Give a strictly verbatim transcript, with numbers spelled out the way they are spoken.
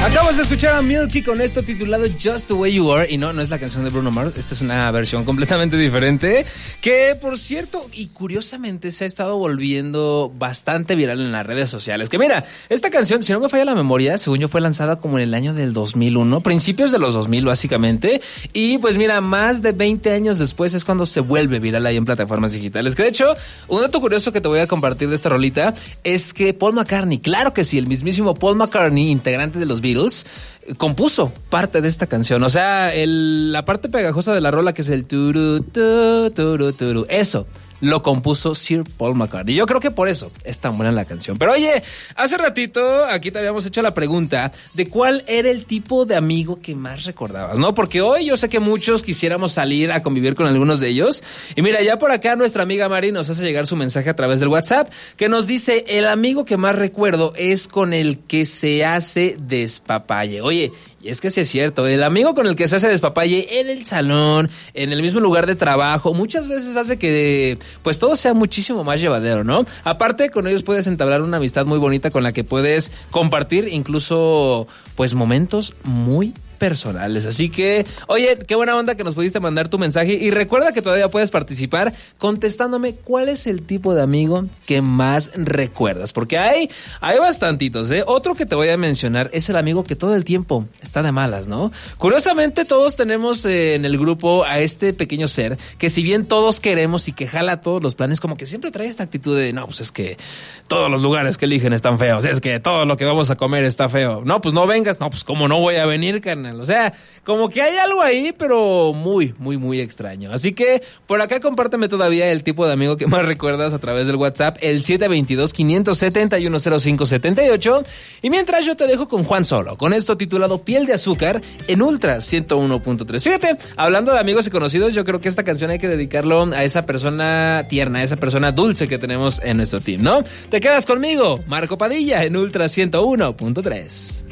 Acabas de escuchar a Milky con esto titulado Just the Way You Are. Y no, no es la canción de Bruno Mars. Esta es una versión completamente diferente. Que, por cierto, y curiosamente se ha estado volviendo bastante viral en las redes sociales. Que mira, esta canción, si no me falla la memoria, según yo fue lanzada como en el año del dos mil uno. Principios de los dos mil, básicamente. Y pues mira, más de veinte años después es cuando se vuelve viral ahí en plataformas digitales. Que de hecho, un dato curioso que te voy a compartir de esta rolita es que Paul McCartney, claro que sí, el mismísimo Paul McCartney, integrante de los Beatles, compuso parte de esta canción. O sea, el, la parte pegajosa de la rola, que es el turu, tu, turu, turu, eso lo compuso Sir Paul McCartney. Yo creo que por eso es tan buena la canción. Pero oye, hace ratito aquí te habíamos hecho la pregunta de cuál era el tipo de amigo que más recordabas, ¿no? Porque hoy yo sé que muchos quisiéramos salir a convivir con algunos de ellos. Y mira, ya por acá nuestra amiga Mari nos hace llegar su mensaje a través del WhatsApp, que nos dice: el amigo que más recuerdo es con el que se hace despapalle. Oye, y es que sí es cierto, el amigo con el que se hace despapalle en el salón, en el mismo lugar de trabajo, muchas veces hace que pues todo sea muchísimo más llevadero, ¿no? Aparte, con ellos puedes entablar una amistad muy bonita con la que puedes compartir incluso pues momentos muy personales. Así que, oye, qué buena onda que nos pudiste mandar tu mensaje, y recuerda que todavía puedes participar contestándome cuál es el tipo de amigo que más recuerdas, porque hay, hay bastantitos, ¿eh? Otro que te voy a mencionar es el amigo que todo el tiempo está de malas, ¿no? Curiosamente, todos tenemos eh, en el grupo a este pequeño ser que, si bien todos queremos y que jala todos los planes, como que siempre trae esta actitud de, no, pues es que todos los lugares que eligen están feos, es que todo lo que vamos a comer está feo, no, pues no vengas, no, pues cómo no voy a venir, carnal. O sea, como que hay algo ahí, pero muy, muy, muy extraño. Así que por acá compárteme todavía el tipo de amigo que más recuerdas a través del WhatsApp, el siete dos dos, cinco siete uno, cero cinco siete ocho. Y mientras yo te dejo con Juan Solo, con esto titulado Piel de Azúcar en Ultra ciento uno punto tres. Fíjate, hablando de amigos y conocidos, yo creo que esta canción hay que dedicarlo a esa persona tierna, a esa persona dulce que tenemos en nuestro team, ¿no? Te quedas conmigo, Marco Padilla, en Ultra ciento uno punto tres.